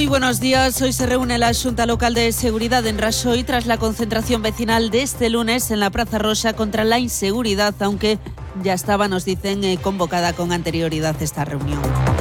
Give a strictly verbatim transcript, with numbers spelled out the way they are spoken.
Muy buenos días. Hoy se reúne la Xunta Local de Seguridad en Raxoi tras la concentración vecinal de este lunes en la Praza Roxa contra la inseguridad, aunque ya estaba, nos dicen, convocada con anterioridad esta reunión.